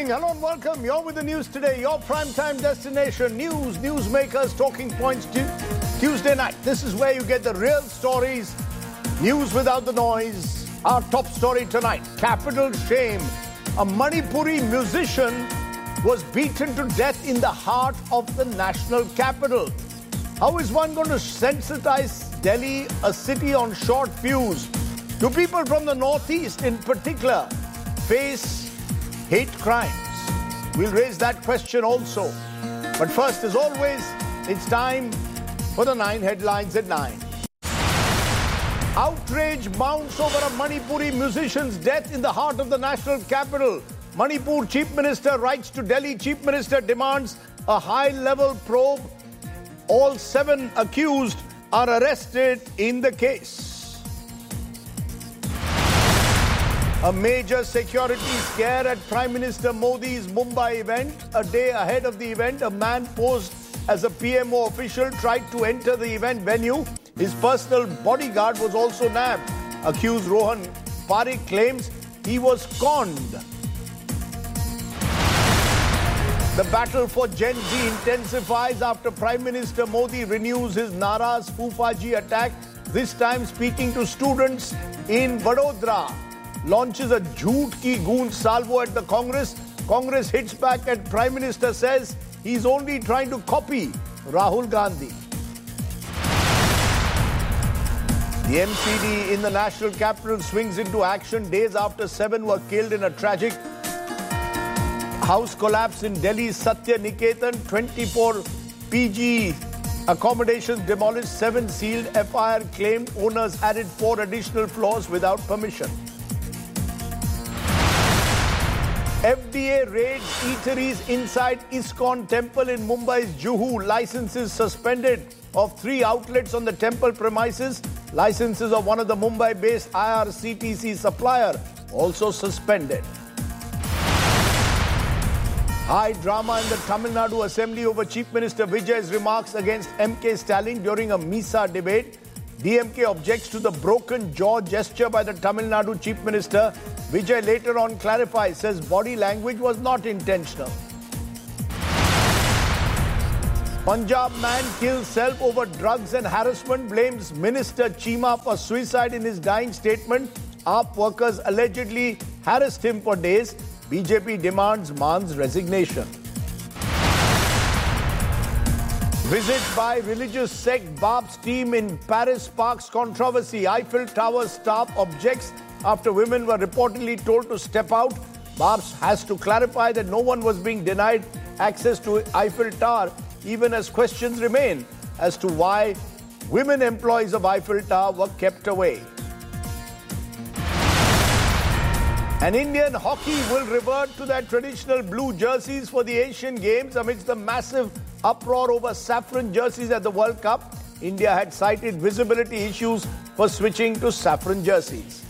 morning. Hello and welcome. You're with the news today. Your primetime destination. News, newsmakers, talking points. Tuesday night. This is where you get the real stories. News without the noise. Our top story tonight. Capital shame. A Manipuri musician was beaten to death in the heart of the national capital. How is one going to sensitize Delhi, a city on short fuse? Do people from the northeast in particular face hate crimes? We'll raise that question also. But first, as always, it's time for the 9 headlines at 9. Outrage mounts over a Manipuri musician's death in the heart of the national capital. Manipur Chief Minister writes to Delhi Chief Minister, demands a high-level probe. All 7 accused are arrested in the case. A major security scare at Prime Minister Modi's Mumbai event. A day ahead of the event, a man posed as a PMO official tried to enter the event venue. His personal bodyguard was also nabbed. Accused Rohan Parikh claims he was conned. The battle for Gen Z intensifies after Prime Minister Modi renews his Naraz Fufaji attack, this time speaking to students in Vadodara. Launches a jhoot ki goond salvo at the Congress. Congress hits back at Prime Minister, says he's only trying to copy Rahul Gandhi. The MCD in the national capital swings into action days after 7 were killed in a tragic house collapse in Delhi's Satya Niketan. 24 PG accommodations demolished, 7 sealed. FIR claimed owners added 4 additional floors without permission. FDA raids eateries inside ISKCON temple in Mumbai's Juhu. Licenses suspended of 3 outlets on the temple premises. Licenses of one of the Mumbai-based IRCTC supplier also suspended. High drama in the Tamil Nadu Assembly over Chief Minister Vijay's remarks against MK Stalin during a MISA debate. DMK objects to the broken jaw gesture by the Tamil Nadu Chief Minister. Vijay later on clarifies, says body language was not intentional. Punjab man kills self over drugs and harassment, blames Minister Cheema for suicide in his dying statement. AAP workers allegedly harassed him for days. BJP demands Man's resignation. Visit by religious sect Bab's team in Paris sparks controversy. Eiffel Tower staff objects after women were reportedly told to step out. Babs has to clarify that no one was being denied access to Eiffel Tower, even as questions remain as to why women employees of Eiffel Tower were kept away. And Indian hockey will revert to their traditional blue jerseys for the Asian Games amidst the massive uproar over saffron jerseys at the World Cup. India had cited visibility issues for switching to saffron jerseys.